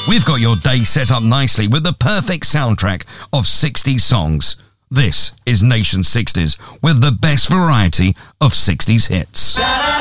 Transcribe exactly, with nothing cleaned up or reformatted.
We've got your day set up nicely with the perfect soundtrack of sixties songs. This is Nation sixties with the best variety of sixties hits.